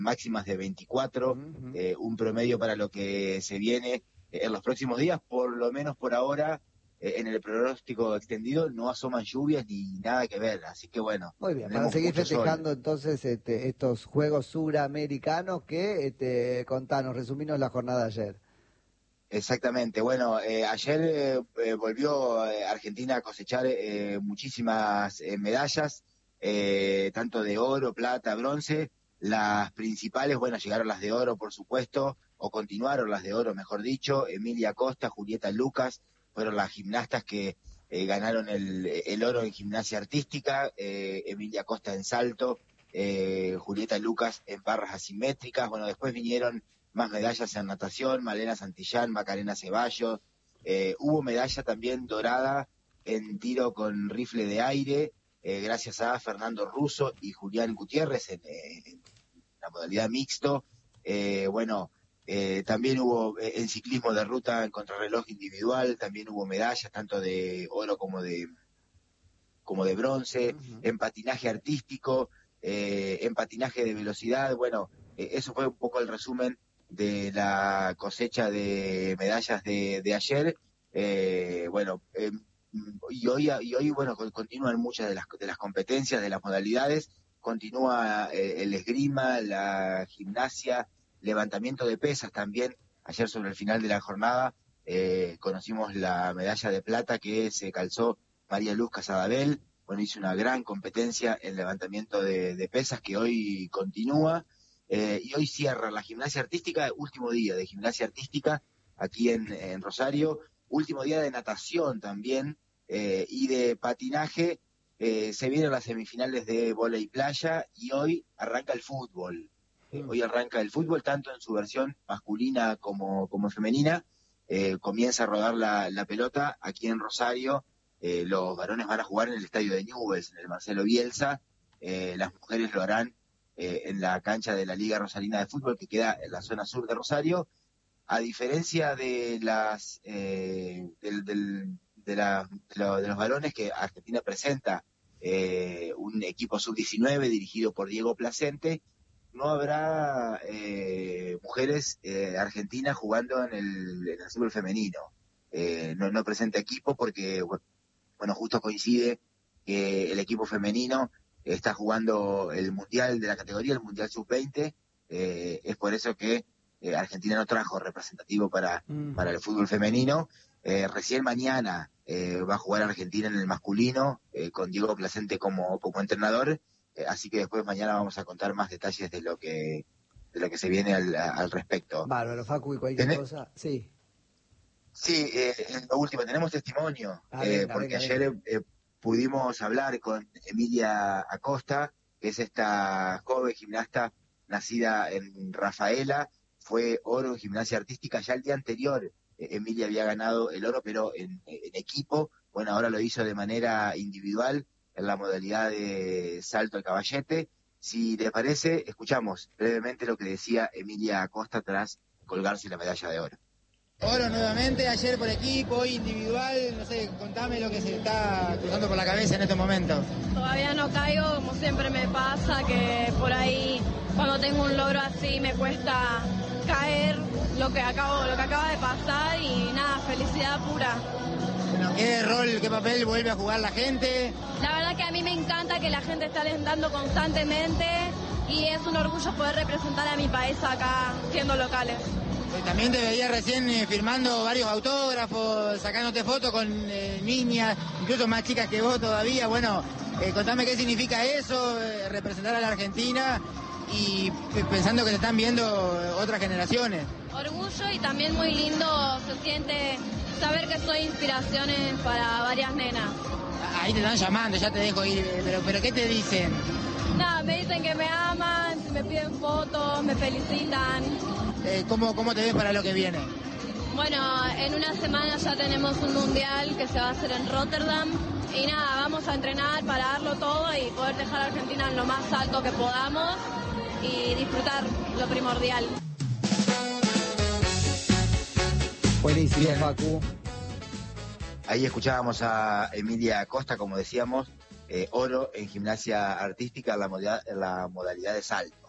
máximas de 24, un promedio para lo que se viene en los próximos días, por lo menos por ahora. En el pronóstico extendido no asoman lluvias ni nada que ver, así que bueno. Muy bien, para seguir festejando sol. Entonces estos Juegos Suramericanos que, contanos, resuminos la jornada de ayer. Exactamente, bueno, ayer volvió Argentina a cosechar muchísimas medallas, tanto de oro, plata, bronce. Las principales, bueno, llegaron las de oro, por supuesto, o continuaron las de oro, mejor dicho. Emilia Costa, Julieta Lucas, fueron las gimnastas que ganaron el oro en gimnasia artística, Emilia Costa en salto, Julieta Lucas en barras asimétricas. Bueno, después vinieron más medallas en natación, Malena Santillán, Macarena Ceballos, hubo medalla también dorada en tiro con rifle de aire, gracias a Fernando Russo y Julián Gutiérrez en la modalidad mixto. También hubo en ciclismo de ruta en contrarreloj individual, también hubo medallas tanto de oro como de bronce, en patinaje artístico, en patinaje de velocidad. Bueno, eso fue un poco el resumen de la cosecha de medallas de ayer. Y hoy bueno, continúan muchas de las competencias, de las modalidades. Continúa el esgrima, la gimnasia, levantamiento de pesas también. Ayer sobre el final de la jornada conocimos la medalla de plata que se calzó María Luz Casadabel. Bueno, hizo una gran competencia en levantamiento de pesas que hoy continúa. Y hoy cierra la gimnasia artística, último día de gimnasia artística aquí en Rosario, último día de natación también, y de patinaje. Se vienen las semifinales de vóley playa y hoy arranca el fútbol. Hoy arranca el fútbol tanto en su versión masculina como femenina. Comienza a rodar la pelota aquí en Rosario. Los varones van a jugar en el estadio de Newell's, en el Marcelo Bielsa. Las mujeres lo harán en la cancha de la Liga Rosarina de Fútbol, que queda en la zona sur de Rosario. A diferencia de los varones, que Argentina presenta un equipo sub-19 dirigido por Diego Placente, no habrá mujeres argentinas jugando en el fútbol femenino. No presenta equipo porque, bueno, justo coincide que el equipo femenino está jugando el mundial de la categoría, el mundial sub-20. Es por eso que Argentina no trajo representativo para el fútbol femenino. Recién mañana va a jugar Argentina en el masculino, con Diego Placente como entrenador. Así que después mañana vamos a contar más detalles de lo que se viene al respecto. Bárbaro, Facu, y cualquier cosa. Sí. Sí, lo último, tenemos testimonio, porque ayer pudimos hablar con Emilia Acosta, que es esta joven gimnasta nacida en Rafaela. Fue oro en gimnasia artística. Ya el día anterior Emilia había ganado el oro, pero en equipo. Bueno, ahora lo hizo de manera individual en la modalidad de salto al caballete. Si le parece, escuchamos brevemente lo que decía Emilia Acosta tras colgarse la medalla de oro. Oro nuevamente, ayer por equipo, hoy individual. No sé, contame lo que se está cruzando por la cabeza en estos momentos. Todavía no caigo, como siempre me pasa, que por ahí cuando tengo un logro así me cuesta caer lo que acaba de pasar y nada, felicidad pura. Bueno, ¿qué rol, qué papel vuelve a jugar la gente? La verdad que a mí me encanta que la gente esté alentando constantemente y es un orgullo poder representar a mi país acá siendo locales. También te veía recién firmando varios autógrafos, sacándote fotos con niñas, incluso más chicas que vos todavía. Bueno, contame qué significa eso, representar a la Argentina y pensando que te están viendo otras generaciones. Orgullo y también muy lindo se siente saber que soy inspiraciones para varias nenas. Ahí te están llamando, ya te dejo ir, pero ¿qué te dicen? Nada, me dicen que me aman, me piden fotos, me felicitan. ¿Cómo te ves para lo que viene? Bueno, en una semana ya tenemos un mundial que se va a hacer en Rotterdam. Y nada, vamos a entrenar para darlo todo y poder dejar a Argentina en lo más alto que podamos y disfrutar lo primordial. Buenísimo, Facu. Ahí escuchábamos a Emilia Acosta, como decíamos, oro en gimnasia artística en la modalidad de salto.